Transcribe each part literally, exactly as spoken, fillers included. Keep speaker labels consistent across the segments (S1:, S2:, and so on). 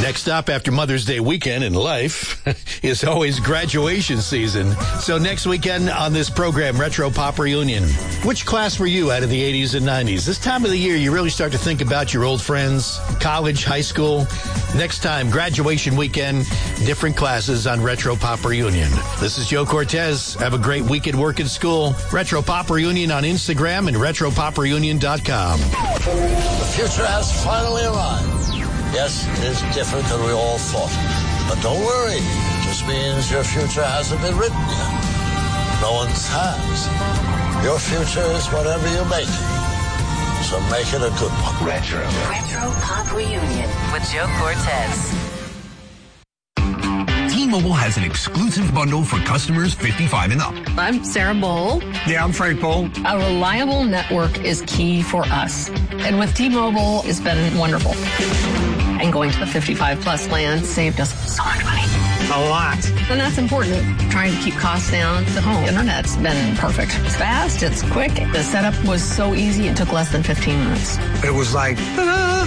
S1: Next up after Mother's Day weekend in life is always graduation season. So next weekend on this program, Retro Pop Reunion. Which class were you out of the eighties and nineties? This time of the year, you really start to think about your old friends, college, high school. Next time, graduation weekend, different classes on Retro Pop Reunion. This is Joe Cortez. Have a great week at work and school. Retro Pop Reunion on Instagram and retro pop reunion dot com.
S2: The future has finally arrived. Yes, it is different than we all thought. But don't worry. It just means your future hasn't been written yet. No one's has. Your future is whatever you make it. So make it a good one.
S3: Retro.
S4: Retro Pop Reunion with Joe Cortez.
S5: T-Mobile has an exclusive bundle for customers fifty-five and up.
S6: I'm Sarah Bowl.
S7: Yeah, I'm Frank Bowl.
S6: A reliable network is key for us. And with T-Mobile, it's been wonderful. And going to the fifty-five plus plan saved us so much money.
S7: A lot.
S6: And that's important. Trying to keep costs down. The home internet's been perfect. It's fast. It's quick. The setup was so easy. It took less than fifteen minutes.
S7: It was like, ta-da!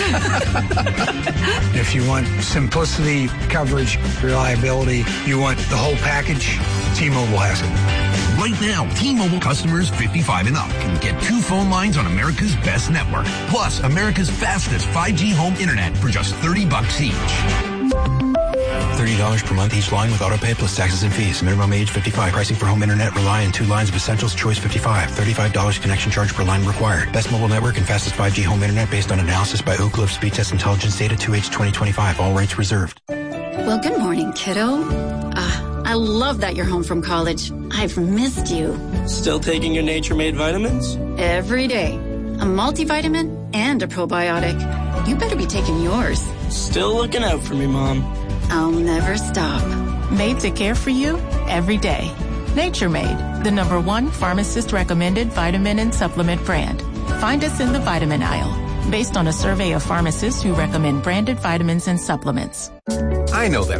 S7: If you want simplicity, coverage, reliability, you want the whole package, T-Mobile has it.
S5: Right now, T-Mobile customers fifty-five and up can get two phone lines on America's best network, plus America's fastest five G home internet for just thirty bucks each.
S8: thirty dollars per month each line with autopay plus taxes and fees. Minimum age fifty-five. Pricing for home internet rely on two lines of Essentials Choice fifty-five. thirty-five dollars connection charge per line required. Best mobile network and fastest five G home internet based on analysis by Oak Cliff Speed Test Intelligence Data two H twenty twenty-five. All rights reserved.
S9: Well, good morning, kiddo. Uh, I love that you're home from college. I've missed you.
S10: Still taking your Nature Made vitamins?
S9: Every day. A multivitamin and a probiotic. You better be taking yours.
S10: Still looking out for me, Mom.
S9: I'll never stop.
S11: Made to care for you every day. Nature Made, the number one pharmacist-recommended vitamin and supplement brand. Find us in the vitamin aisle, based on a survey of pharmacists who recommend branded vitamins and supplements.
S12: I know that